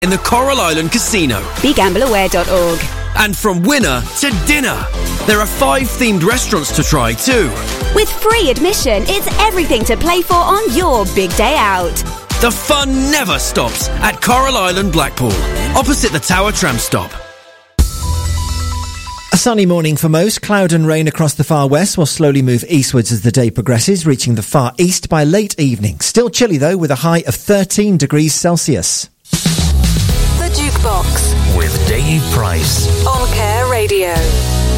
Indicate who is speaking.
Speaker 1: in the Coral Island Casino.
Speaker 2: BeGambleAware.org.
Speaker 1: And from winner to dinner, there are 5 themed restaurants to try too.
Speaker 2: With free admission, it's everything to play for on your big day out.
Speaker 1: The fun never stops at Coral Island Blackpool, opposite the Tower tram stop.
Speaker 3: A sunny morning for most. Cloud and rain across the far west will slowly move eastwards as the day progresses, reaching the far east by late evening. Still chilly though, with a high of 13 degrees Celsius.
Speaker 4: The Jukebox
Speaker 5: with Dave Price
Speaker 4: on Care Radio.